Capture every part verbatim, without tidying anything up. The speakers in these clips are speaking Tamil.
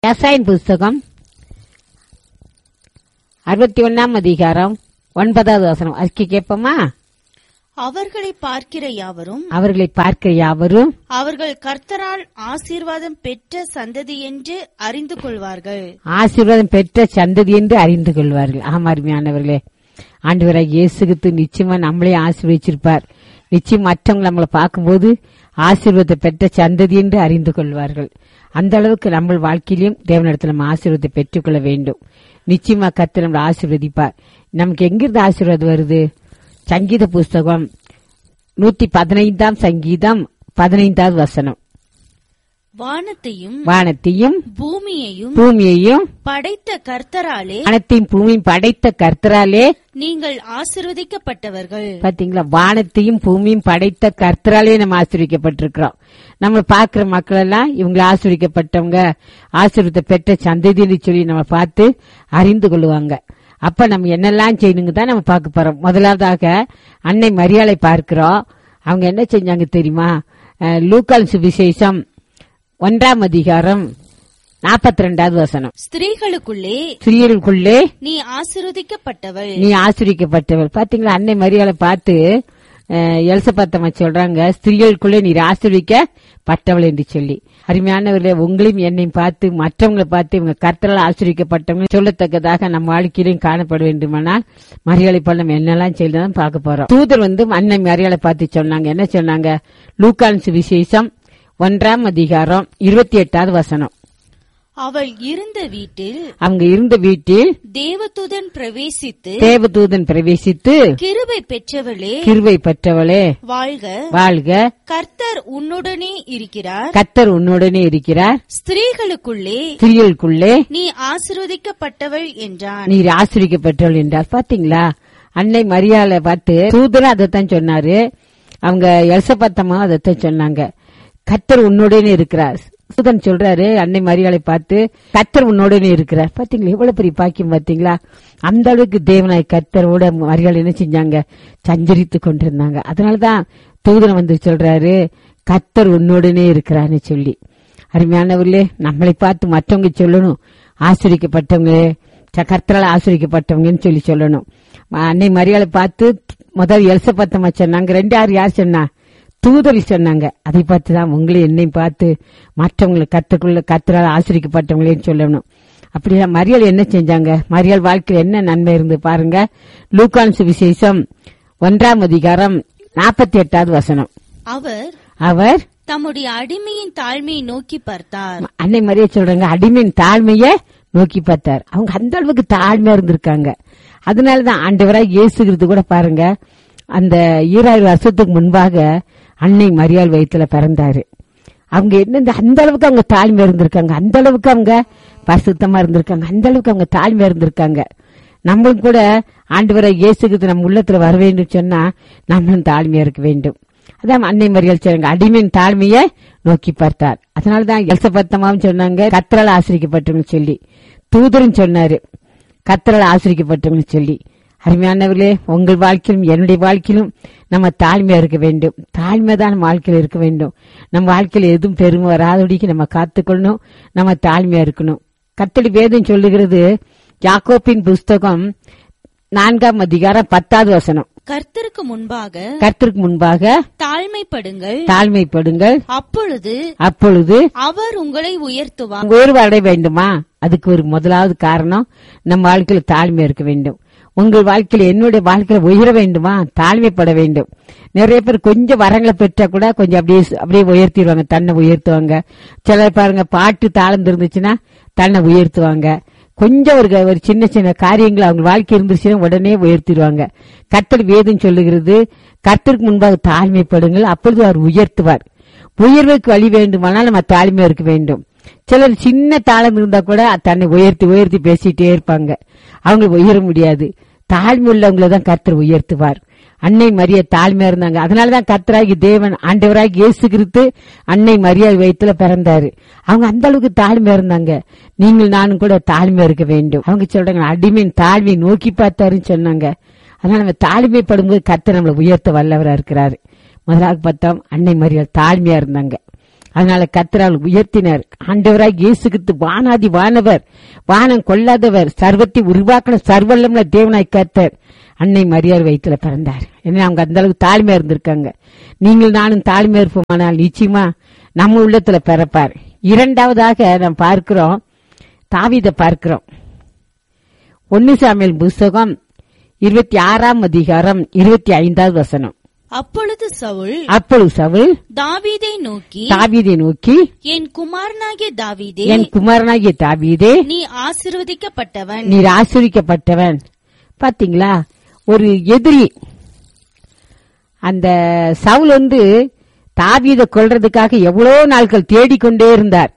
ஏசாயா புஸ்தகம் அறுபத்தி ஒன்னாம் அதிகாரம் ஒன்பதாவது வசனம் அறிக்கை கேட்போமா? அவர்களை பார்க்கிற யாவரும் அவர்களை பார்க்கிற யாவரும் அவர்கள் கர்த்தரால் ஆசீர்வாதம் பெற்ற சந்ததி என்று அறிந்து கொள்வார்கள். ஆசீர்வாதம் பெற்ற சந்ததி என்று அறிந்து கொள்வார்கள். ஆமா, அருமையானவர்களே, ஆண்டவராகிய இயேசு கிறிஸ்து நிச்சயமா நம்மளே ஆசீர்வதிச்சிருப்பார். நிச்சயம் மற்றவங்க நம்மளை பார்க்கும்போது ஆசீர்வாதத்தை பெற்ற சந்ததி என்று அறிந்து கொள்வார்கள். அந்த அளவுக்கு நம்ம வாழ்க்கையிலும் தேவனிடத்தில் நம்ம ஆசீர்வாதத்தை பெற்றுக்கொள்ள வேண்டும். நிச்சயமா கர்த்தர் நம்மளை ஆசீர்வதிப்பார். நமக்கு எங்கிருந்து ஆசீர்வாதம் வருது? சங்கீத புஸ்தகம் நூத்தி பதினைந்தாம் சங்கீதம் பதினைந்தாவது வசனம். வானத்தையும் வானத்தையும் பூமியையும் பூமியையும் படைத்த கர்த்தராலே வானத்தையும் பூமியும் படைத்த கர்த்தராலே நீங்கள் ஆசீர்வதிக்கப்பட்டவர்கள். பாத்தீங்களா? வானத்தையும் பூமியும் படைத்த கர்த்தராலே நம்ம ஆசீர்வதிக்கப்பட்டிருக்கிறோம். நம்ம பாக்குற மக்கள் எல்லாம் இவங்களை ஆசீர்வதிக்கப்பட்டவங்க, ஆசீர்வாதத்தை பெற்ற சந்ததின்னு சொல்லி நம்ம பார்த்து அறிந்து கொள்ளுவாங்க. அப்ப நம்ம என்னெல்லாம் செய்யணுங்க தான் நம்ம பார்க்க போறோம். முதலாவதாக அன்னை மரியாளை பார்க்கிறோம். அவங்க என்ன செஞ்சாங்க தெரியுமா? லூக்கால் சுவிசேஷம் ஒன்றாம் அதிகாரம் நாற்பத்தி ரெண்டாவது வசனம். ஸ்திரீகளுக்குள்ளே ஸ்திரீகளுக்குள்ளே நீ ஆசீர்வதிக்கப்பட்டவள், நீ ஆசீர்வதிக்கப்பட்டவள். பாத்தீங்களா? அன்னை மரியாளை பார்த்து எலிசபெத்தம்மா சொல்றாங்க, ஸ்திரீகளுக்குள்ளே நீர் ஆசீர்வதிக்கப்பட்டவள் என்று சொல்லி. அருமையானவர்களே, உங்களையும் என்னையும் பார்த்து மற்றவங்களை பார்த்து இவங்க கர்த்தரால் ஆசீர்வதிக்கப்பட்டவங்க சொல்லத்தக்கதாக நம்ம வாழ்க்கையிலும் காணப்பட வேண்டுமானால் மரியாதை போல நம்ம என்னெல்லாம் செய்யலாம் பார்க்க போறோம். தூதர் வந்து அன்னை மரியாதை பார்த்து சொன்னாங்க. என்ன சொன்னாங்க? லூக்கான் சுவிசேஷம் ஒன்றாம் அதிகாரம் இருபத்தி எட்டாவது வசனம். அவள் இருந்த வீட்டில் அவங்க இருந்த வீட்டில் தேவதூதன் பிரவேசித்து தேவதூதன் பிரவேசித்து கிருபை பெற்றவளே கிருபை பெற்றவளே வாழ்க வாழ்க, கர்த்தர் உன்னுடனே இருக்கிறார், கர்த்தர் உன்னுடனே இருக்கிறார், ஸ்திரீகளுக்குள்ளே ஸ்திரீகளுக்குள்ளே நீ ஆசீர்வதிக்கப்பட்டவள் என்றான். நீர் ஆசீர்வதிக்கப்பட்டவள் என்றார். பாத்தீங்களா? அன்னை மரியாதை பார்த்து தூதரும் அதைத்தான் சொன்னாரு. அவங்க எலிசபெத்தம்மா அதைத்தான் சொன்னாங்க. கர்த்தர் உன்னுடனே இருக்கிறார். தூதன் சொல்றாரு அன்னை மரியாதை பார்த்து, கர்த்தர் உன்னோடனே இருக்கிறார். பாத்தீங்களா? எவ்வளவு பெரிய பாக்கியம் பாத்தீங்களா? அந்த அளவுக்கு தேவனாய் கர்த்தரோட மரியாதை என்ன செஞ்சாங்க? சஞ்சரித்து கொண்டிருந்தாங்க. அதனாலதான் தூதன் வந்து சொல்றாரு, கர்த்தர் உன்னோடனே இருக்கிறான்னு சொல்லி. அருமையானவர்களே, நம்மளை பார்த்து மற்றவங்க சொல்லணும், ஆசிரியப்பட்டவங்க, கர்த்தரால் ஆசிரியப்பட்டவங்கன்னு சொல்லி சொல்லணும். அன்னை மரியாதை பார்த்து முதல் எலிசபெத்தம்மா சொன்னாங்க. ரெண்டு யார் யார் சொன்னா? தூதரி சொன்னாங்க. அதை பார்த்துதான் உங்களை என்னையும் பார்த்து மற்றவங்களை கத்துக்குள்ள கர்த்தரால் ஆசிரியப்பட்டவங்களேன்னு சொல்லணும். அப்படியா? மரியாள் என்ன செஞ்சாங்க? மரியாள் வாழ்க்கையில் என்ன நன்மை இருந்து பாருங்க. லூக்கான் சுவிசேஷம் ஒன்றாம் அதிகாரம் நாற்பத்தி எட்டாவது வசனம். அவர் அவர் தம்முடைய அடிமையின் தாழ்மையை நோக்கி பார்த்தார். அன்னை மரியா சொல்றாங்க, அடிமையின் தாழ்மையை நோக்கி பார்த்தார். அவங்க அந்த அளவுக்கு தாழ்மையா இருந்திருக்காங்க. அதனாலதான் ஆண்டவராய் இயேசு கிறிஸ்து கூட பாருங்க, அந்த ஈராயிரம் வருஷத்துக்கு முன்பாக அன்னை மரியாள் வயித்துல பிறந்தாரு. அவங்க என்ன அந்த அளவுக்கு அவங்க தாழ்மையா இருந்திருக்காங்க, அந்த அளவுக்கு அவங்க பரிசுத்தமா இருந்திருக்காங்க, அந்த அளவுக்கு அவங்க தாழ்மையா இருந்திருக்காங்க. நம்மளும் கூட ஆண்டவராய் இயேசு கிறிஸ்து நம்ம உள்ளத்துல வர வேண்டும் சொன்னா நம்மளும் தாழ்மையா இருக்க வேண்டும். அதான் அன்னை மரியாள் சொன்னாங்க, அடிமையின் தாழ்மையை நோக்கி பார்த்தார். அதனாலதான் எலிசபெத்தம்மாவும் சொன்னாங்க, கர்த்தரால் ஆசிரியப்பட்டவங்க சொல்லி. தூதரும் சொன்னாரு, கர்த்தரால் ஆசிரியப்பட்டவங்க சொல்லி. அருமையானவர்களே, உங்கள் வாழ்க்கையிலும் என்னுடைய வாழ்க்கையிலும் நம்ம தாழ்மையா இருக்க வேண்டும். தாழ்மைதான் நம்ம வாழ்க்கையில இருக்க வேண்டும். நம்ம வாழ்க்கையில எதுவும் பெருமை வராதபடிக்கு நம்ம காத்துக்கொள்ளணும். நம்ம தாழ்மையா இருக்கணும். கர்த்தருடைய வேதம் சொல்லுகிறது, யாக்கோபின் புஸ்தகம் நான்காம் அதிகாரம் பத்தாவது வசனம். கர்த்தருக்கு முன்பாக கர்த்தருக்கு முன்பாக தாழ்மைப்படுங்கள் தாழ்மைப்படுங்கள் அப்பொழுது அப்பொழுது அவர் உங்களை உயர்த்துவார். உயர்வு அடைய வேண்டுமா? அதுக்கு ஒரு முதலாவது காரணம் நம்ம வாழ்க்கையில தாழ்மை இருக்க வேண்டும். உங்கள் வாழ்க்கையில என்னுடைய வாழ்க்கையில உயர வேண்டுமா? தாழ்மைப்பட வேண்டும். நிறைய பேர் கொஞ்சம் வரங்களை பெற்றா கூட கொஞ்சம் அப்படியே அப்படியே உயர்த்திடுவாங்க, தன்னை உயர்த்துவாங்க. சிலர் பாருங்க, பாட்டு தாழ்ந்து இருந்துச்சுன்னா தன்னை உயர்த்துவாங்க. கொஞ்சம் ஒரு ஒரு சின்ன சின்ன காரியங்கள் அவங்க வாழ்க்கை இருந்துச்சுன்னா உடனே உயர்த்திடுவாங்க. கர்த்தர் வேதம் சொல்லுகிறது, கர்த்தருக்கு முன்பாக தாழ்மைப்படுங்கள், அப்பொழுது அவர் உயர்த்துவார். உயர்வுக்கு வழி வேண்டுமானால் நம்ம தாழ்மையா இருக்க வேண்டும். சிலர் சின்ன தாளம் இருந்தா கூட தன்னை உயர்த்தி உயர்த்தி பேசிட்டே இருப்பாங்க, அவங்க உயர முடியாது. தாழ்மை உள்ளவங்களதான் கர்த்தர் உயர்த்துவார். அன்னை மரியா தாழ்மையா இருந்தாங்க. அதனாலதான் கர்த்தராகி தேவன் ஆண்டவராகி இயேசு கிறிஸ்து அன்னை மரியா வயித்துல பிறந்தாரு. அவங்க அந்த அளவுக்கு தாழ்மையா இருந்தாங்க. நீங்கள் நானும் கூட தாழ்மையா இருக்க வேண்டும். அவங்க சொல்றாங்க, அடிமையின் தாழ்மையை நோக்கி பார்த்தாருன்னு சொன்னாங்க. அதனால நம்ம தாழ்மைப்படும் போது கர்த்தர் நம்மளை உயர்த்த வல்லவரா இருக்கிறாரு. முதலாக பார்த்தோம், அன்னை மரியா தாழ்மையா இருந்தாங்க. அதனால கர்த்தர் உயர்த்தினார். ஆண்டவராய் இயேசு கிறிஸ்து வானாதி வானவர், வானம் கொள்ளாதவர், சர்வத்தை உருவாக்கின சர்வல்லமுள்ள தேவனாய் கர்த்தர் அன்னை மரியாள் வயிற்றுல பிறந்தார். ஏன்னா அவங்க அந்த அளவுக்கு தாழ்மையா இருந்திருக்காங்க. நீங்கள் நானும் தாழ்மையா இருப்போமானால் நிச்சயமா நம்ம உள்ளத்துல பிறப்பார். இரண்டாவதாக நாம் பார்க்கிறோம், தாவீதை பார்க்கிறோம். ஒன்னு சாமுவேல் புஸ்தகம் இருபத்தி ஆறாம் அதிகாரம் இருபத்தி ஐந்தாவது வசனம். அப்பொழுது சவுல் அப்பொழுது சவுல் தாவீதை நோக்கி தாவீதை நோக்கி என் குமாரனாகிய தாவீதே, என் குமாரனாகிய தாவீதே, நீ ஆசீர்வதிக்கப்பட்டவன், நீர் ஆசீர்வதிக்கப்பட்டவன். பாத்தீங்களா, ஒரு எதிரி அந்த சவுல் வந்து தாவீதை கொல்றதுக்காக எவ்வளவு நாட்கள் தேடிக்கொண்டே இருந்தார்.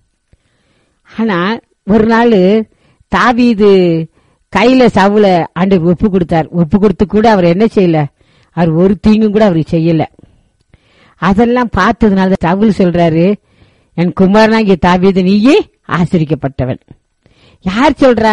ஆனா ஒரு நாள் தாவீது கையில சவுல ஆண்டவர் ஒப்பு கொடுத்தார். ஒப்பு கொடுத்து கூட அவர் என்ன செய்யல, அவர் ஒரு தீங்கும் கூட அவர் செய்யல. அதெல்லாம் பார்த்ததுனால சவுல் சொல்றாரு, என் குமாரனாகிய தாவீது நீயே ஆசீர்வதிக்கப்பட்டவன். யார் சொல்றா?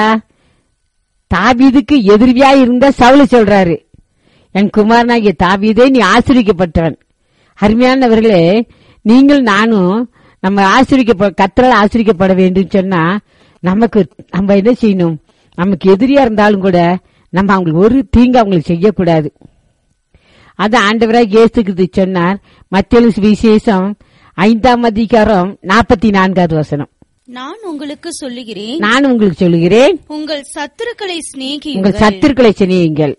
தாவீதுக்கு எதிரியா இருந்த சவுல் சொல்றாரு, என் குமாரனாகிய தாவீதே நீ ஆசீர்வதிக்கப்பட்டவன். அருமையானவர்களே, நீங்கள் நானும் நம்ம ஆசீர்வதிக்க கர்த்தரால் ஆசீர்வதிக்கப்பட வேண்டும் சொன்னா நமக்கு நம்ம என்ன செய்யணும்? நமக்கு எதிரியா இருந்தாலும் கூட நம்ம அவங்களுக்கு ஒரு தீங்கு அவங்களுக்கு செய்யக்கூடாது. அது ஆண்டவராக இயேசு கிறிஸ்து சொன்னார். மத்தேயு சுவிசேஷம் ஐந்தாம் அதிகாரம் நாற்பத்தி நான்காவது வசனம். நான் உங்களுக்கு சொல்லுகிறேன், நான் உங்களுக்கு சொல்லுகிறேன், உங்கள் சத்துருக்களை சிநேகியுங்கள், உங்கள் சத்துருக்களை சிநேகியுங்கள்.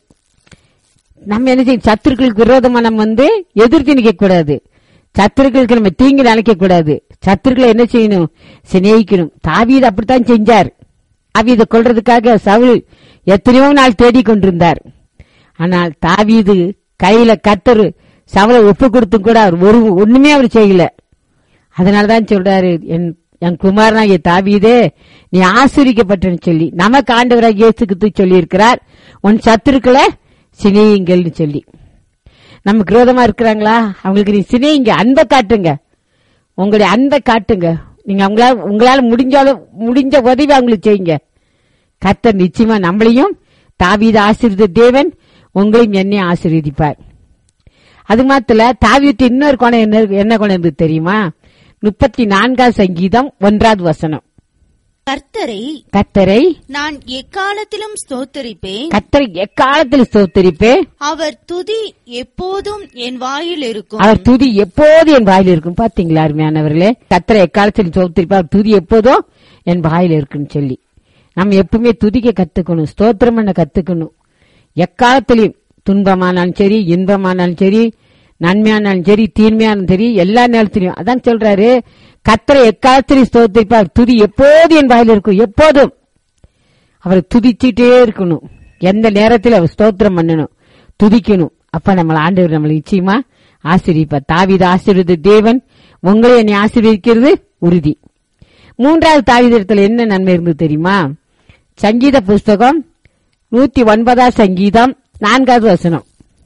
நம்ம என்ன செய்யும்? சத்துருக்களுக்கு விரோதமா நம்ம வந்து எதிர்த்து நிக்க கூடாது. சத்துருக்களுக்கு நம்ம தீங்கு நினைக்க கூடாது. சத்துருக்களை என்ன செய்யணும்? சிநேகிக்கணும். தாவீது அப்படித்தான் செஞ்சார். தாவீதை கொல்றதுக்காக சவுல் எத்தனையோ நாள் தேடிக் கொண்டிருந்தார். ஆனால் தாவீது கையில கர்த்தர் சவுலை ஒப்பு கொடுத்தும் கூட அவர் ஒரு ஒண்ணுமே அவர் செய்யல. அதனாலதான் சொல்றாரு, என் என் குமாரனாகிய தாவீதே நீ ஆசீர்வதிக்கப்பட்டன்னு சொல்லி நமக்கு ஆண்டவராக இயேசு கிறிஸ்து சொல்லி இருக்கிறார், உன் சத்துருக்களை சிநேகிங்கள்னு சொல்லி. நமக்கு விரோதமா இருக்கிறாங்களா, அவங்களுக்கு நீ சிநேகிங்க, அன்பை காட்டுங்க, உங்களுடைய அன்பை காட்டுங்க. நீங்க அவங்களால உங்களால முடிஞ்சாலும் முடிஞ்ச உதவி அவங்களுக்கு செய்யுங்க. கர்த்தர் நிச்சயமா நம்மளையும் தாவீது ஆசீர்வதித்த தேவன் உங்களையும் என்னையும் ஆசீர்வதிப்பார். அது மாத்திர தாவீது இன்னொரு குணம் என்ன என்ன குணம் இருந்தது தெரியுமா? முப்பத்தி நான்காவது சங்கீதம் ஒன்றாவது வசனம். கர்த்தரை கர்த்தரை நான் எக்காலத்திலும் ஸ்தோத்தரிப்பேன், கர்த்தரை எக்காலத்தில் ஸ்தோத்தரிப்பேன், அவர் துதி எப்போதும் என் வாயில் இருக்கும், அவர் துதி எப்போது என் வாயில் இருக்கும். பாத்தீங்களா அருமையானவர்களே, கர்த்தரை எக்காலத்தில் ஸ்தோத்தரிப்பேன், அவர் துதி எப்போதும் என் வாயில் இருக்குன்னு சொல்லி நம்ம எப்பவுமே துதிக்க கத்துக்கணும், ஸ்தோத்திரம் பண்ண கத்துக்கணும். எக்காலத்திலையும் துன்பமானாலும் சரி, இன்பமானாலும் சரி, நன்மையானாலும் சரி, தீன்மையானாலும் சரி, எல்லா நேரத்திலையும் அதான் சொல்றாரு, கர்த்தரை எக்காலத்திலையும் ஸ்தோத்திரிப்பார், துதி எப்போது என் வாயில் இருக்கும். எப்போதும் அவரை துதிச்சுட்டே இருக்கணும். எந்த நேரத்தில் அவர் ஸ்தோத்திரம் பண்ணணும், துதிக்கணும். அப்ப நம்மள ஆண்டவர் நம்மளை நிச்சயமா ஆசீர்வதிப்பார். தாவீது ஆசீர்வதித்த தேவன் உங்களை என்னை ஆசீர்வதிக்கிறது உறுதி. மூன்றாவது தாவீதிடத்துல என்ன நன்மை இருந்தது தெரியுமா? சங்கீத புஸ்தகம் நூத்தி ஒன்பதாம் சங்கீதம் நான்காவது வசனம்.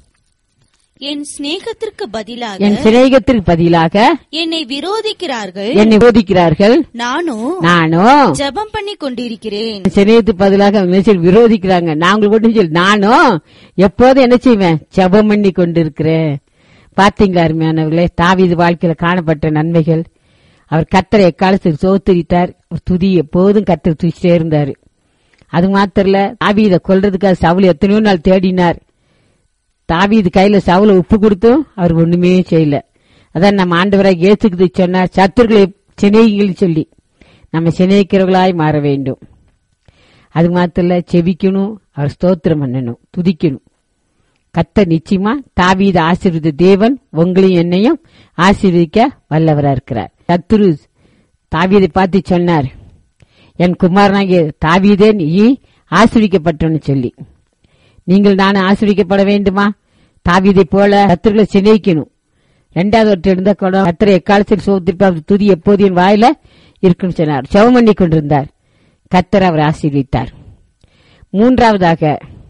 என் சிநேகத்திற்கு பதிலாக என் சிநேகத்திற்கு பதிலாக என்னை விரோதிக்கிறார்கள், என்னை விரோதிக்கிறார்கள், நானும் நானும் ஜெபம் பண்ணி கொண்டிருக்கிறேன். சிநேகத்துக்கு பதிலாக விரோதிக்கிறாங்க, நாங்கள் கொண்டு சொல்லி நானும் எப்போதும் என்ன செய்வேன்? ஜெபம் பண்ணி கொண்டிருக்கிறேன். பாத்தீங்களா அருமையானவர்களே, தாவீது வாழ்க்கையில காணப்பட்ட நன்மைகள். அவர் கர்த்தரை எக்காலத்தில் ஸ்தோத்திரித்தார், அவர் துதி எப்போதும் கர்த்தர் துதிச்சிட்டே இருந்தாரு. அது மாத்திரல, தாவீதை கொல்றதுக்காக சவுல் எத்தனையோ நாள் தேடினார். தாவீது கையில சவுல உப்பு கொடுத்தும் அவர் ஒண்ணுமே செய்யல. அதான் நம்ம ஆண்டவராக இயேசுக்கு சொன்னார், சத்துருக்களை சிநேகிகள் சொல்லி நம்ம சிநேகிக்கிறவர்களாய் மாற வேண்டும். அது மாத்திரல, செபிக்கணும், அவர் ஸ்தோத்திரம் பண்ணணும், துதிக்கணும். கர்த்தர் நிச்சயமா தாவீது ஆசீர்வதித்த தேவன் உங்களையும் என்னையும் ஆசீர்வதிக்க வல்லவரா இருக்கிறார். சத்துரு தாவீதை பார்த்து சொன்னார், என் குமாரனாகிய தாவீதே நீ ஆசீர்வதிக்கப்பட்டன்னு சொல்லி. நீங்கள் நானும் ஆசீர்வதிக்கப்பட வேண்டுமா? தாவீதை போல சத்துருக்களை சிநேகிக்கணும். இரண்டாவது ஒற்றை இருந்த குணம், கர்த்தரை எக்காலத்தில் ஸ்தோத்திரிப்பார், துதி எப்போது என் வாயில இருக்குன்னு சொன்னார். ஜெபம் பண்ணி கொண்டிருந்தார், கர்த்தர் அவர் ஆசீர்வதித்தார். மூன்றாவதாக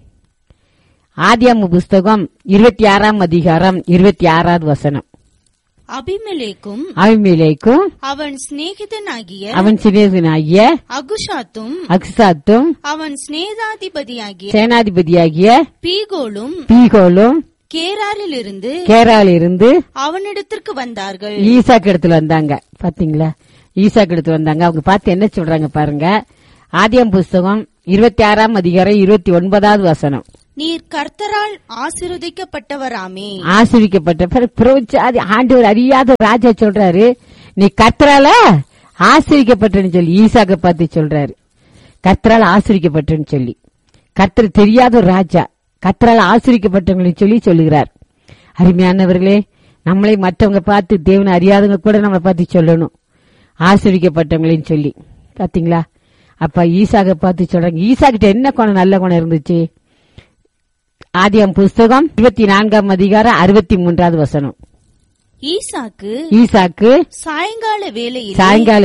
ஆதியாகம புஸ்தகம் இருபத்தி ஆறாம் அதிகாரம் இருபத்தி ஆறாவது வசனம். அபிமெலேக்கும் அபிமெலேக்கும் அவன் சிநேகிதனாகிய அவன் சிநேகிதனாகிய அகுஷாத்தும் அக்சாத்தும் அவன் சிநேகாதிபதியாகிய சேனாதிபதியாகிய பீகோலும் பீகோலும் கேராரில் இருந்து கேரால இருந்து அவனிடத்திற்கு வந்தார்கள். ஈசாக்கு இடத்துல வந்தாங்க. பாத்தீங்களா, ஈசாக்கு இடத்துல வந்தாங்க. அவங்க பார்த்து என்ன சொல்றாங்க பாருங்க. ஆதியாம் புஸ்தகம் இருபத்தி ஆறாம் அதிகாரம் இருபத்தி ஒன்பதாவது வசனம். நீர் கர்த்தரால் ஆசீர்வதிக்கப்பட்டவராமே. ஆசீர்வதிக்கப்பட்ட பிரபுச்சாதி ஆண்டவர் அறியாத ராஜா சொல்றாரு, நீ கர்த்தரால ஆசீர்வதிக்கப்பட்டன்னு சொல்லி ஈசாக்க பார்த்து சொல்றாரு. கர்த்தரால் ஆசீர்வதிக்கப்பட்டன்னு சொல்லி, கர்த்தர் தெரியாத ஒரு ராஜா கர்த்தரால் ஆசீர்வதிக்கப்பட்டவங்களையும் சொல்லி சொல்லுகிறார். அருமையானவர்களே, நம்மளை மற்றவங்க பார்த்து தேவனை அறியாதவங்க கூட நம்மளை பார்த்து சொல்லணும் ஆசீர்வதிக்கப்பட்டவங்களையும் சொல்லி. பாத்தீங்களா, அப்ப ஈசாக்க பார்த்து சொல்றாங்க. ஈசாக்கிட்ட என்ன குணம், நல்ல குணம் இருந்துச்சு. ஆதியாம் புஸ்தகம் இருபத்தி நான்காம் அதிகாரம் அறுபத்தி மூன்றாவது வசனம். ஈசாக்கு ஈசாக்கு சாயங்கால வேளையில் சாயங்கால